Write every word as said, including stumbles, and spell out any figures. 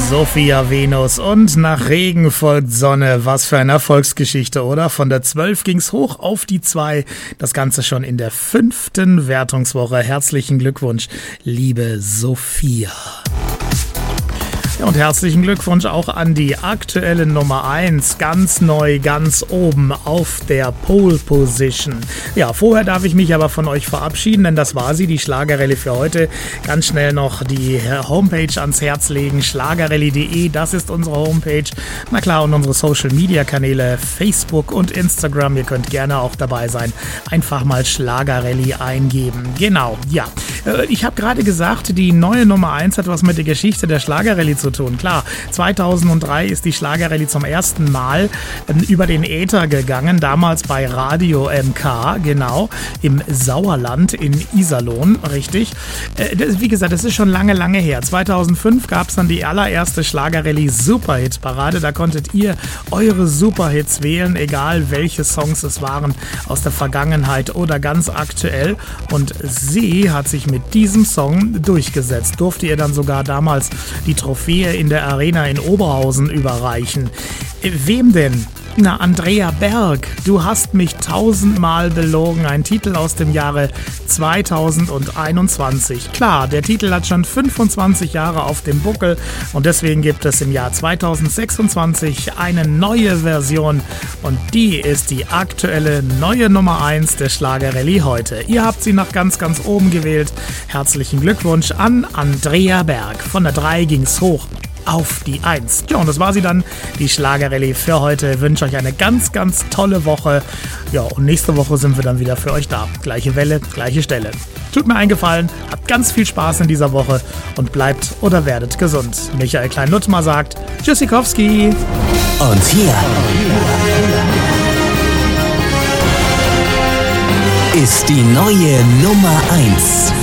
Sophia Venus und nach Regen folgt Sonne. Was für eine Erfolgsgeschichte, oder? Von der zwölf ging's hoch auf die zwei. Das Ganze schon in der fünften Wertungswoche. Herzlichen Glückwunsch, liebe Sophia. Ja, und herzlichen Glückwunsch auch an die aktuelle Nummer eins, ganz neu, ganz oben auf der Pole Position. Ja, vorher darf ich mich aber von euch verabschieden, denn das war sie, die Schlagerrallye für heute. Ganz schnell noch die Homepage ans Herz legen, schlagerrallye punkt de, das ist unsere Homepage. Na klar, und unsere Social-Media-Kanäle, Facebook und Instagram, ihr könnt gerne auch dabei sein. Einfach mal Schlagerrallye eingeben. Genau, ja. Ich habe gerade gesagt, die neue Nummer eins hat was mit der Geschichte der Schlagerrallye zu tun. Klar, zweitausenddrei ist die Schlagerrallye zum ersten Mal ähm, über den Äther gegangen, damals bei Radio M K, genau, im Sauerland in Iserlohn, richtig. Äh, das, wie gesagt, das ist schon lange, lange her. zweitausendfünf gab es dann die allererste Schlagerrallye Superhit-Parade, da konntet ihr eure Superhits wählen, egal welche Songs es waren, aus der Vergangenheit oder ganz aktuell, und sie hat sich mit diesem Song durchgesetzt. Durfte ihr dann sogar damals die Trophäe in der Arena in Oberhausen überreichen. Wem denn? Na, Andrea Berg, du hast mich tausendmal belogen. Ein Titel aus dem Jahre zweitausendeinundzwanzig. Klar, der Titel hat schon fünfundzwanzig Jahre auf dem Buckel und deswegen gibt es im Jahr zweitausendsechsundzwanzig eine neue Version und die ist die aktuelle neue Nummer eins der Schlagerrallye heute. Ihr habt sie nach ganz, ganz oben gewählt. Herzlichen Glückwunsch an Andrea Berg. Von der drei ging's hoch auf die eins. Ja, und das war sie dann, die Schlagerrallye für heute. Ich wünsche euch eine ganz, ganz tolle Woche. Ja, und nächste Woche sind wir dann wieder für euch da. Gleiche Welle, gleiche Stelle. Tut mir einen Gefallen, habt ganz viel Spaß in dieser Woche und bleibt oder werdet gesund. Michael Klein-Luttmer sagt Tschüssikowski. Und hier ist die neue Nummer eins.